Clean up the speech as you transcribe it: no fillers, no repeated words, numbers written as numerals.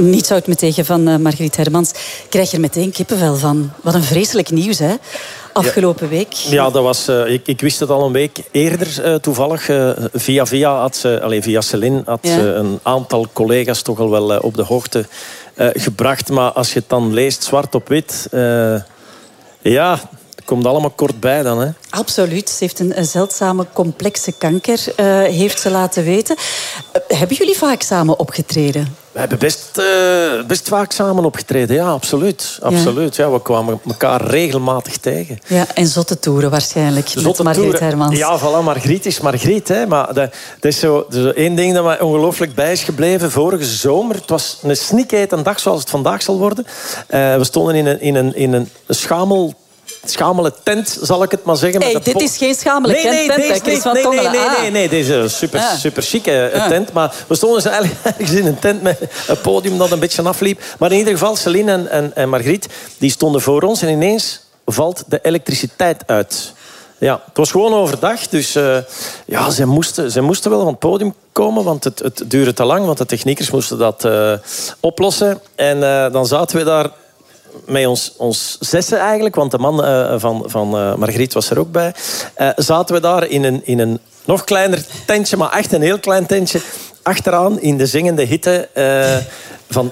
Niets houdt me tegen van Margriet Hermans. Ik krijg er meteen kippenvel van. Wat een vreselijk nieuws, hè? Afgelopen week. Ja, dat was, ik wist het al een week eerder toevallig. Via Céline had ze een aantal collega's toch al wel op de hoogte gebracht. Maar als je het dan leest, zwart op wit... het komt allemaal kort bij dan, hè? Ook ze heeft een zeldzame complexe kanker, heeft ze laten weten. Hebben jullie vaak samen opgetreden? We hebben best vaak samen opgetreden, ja, absoluut. Ja, we kwamen elkaar regelmatig tegen. Ja, en zotte toeren waarschijnlijk, met Margriet Hermans. Ja, voilà, Margriet is Margriet. Hè. Maar dat is zo één ding dat mij ongelooflijk bij is gebleven. Vorige zomer, het was een snikhete dag zoals het vandaag zal worden. We stonden in een schamele tent, zal ik het maar zeggen. Hey, dit is geen schamele tent, Chris van Tongeren. Nee, deze is een super chique tent. Maar we stonden dus eigenlijk ergens in een tent met een podium dat een beetje afliep. Maar in ieder geval, Céline en Margriet, die stonden voor ons. En ineens valt de elektriciteit uit. Ja, het was gewoon overdag. Dus ze moesten wel van het podium komen, want het duurde te lang. Want de techniekers moesten dat oplossen. En dan zaten we daar... met ons zessen eigenlijk, want de man van Margriet was er ook bij. Zaten we daar in een nog kleiner tentje, maar echt een heel klein tentje. Achteraan in de zingende hitte